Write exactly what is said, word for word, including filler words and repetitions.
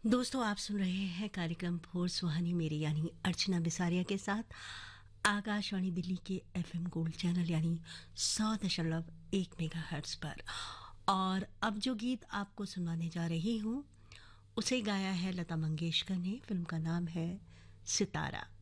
दोस्तों आप सुन रहे हैं कार्यक्रम फोर सुहानी मेरी यानी अर्चना बिसारिया के साथ आकाशवाणी दिल्ली के एफएम गोल्ड चैनल यानी सौ दशमलव एक मेगा हर्ट्ज पर। और अब जो गीत आपको सुनाने जा रही हूँ उसे गाया है लता मंगेशकर ने। फिल्म का नाम है सितारा।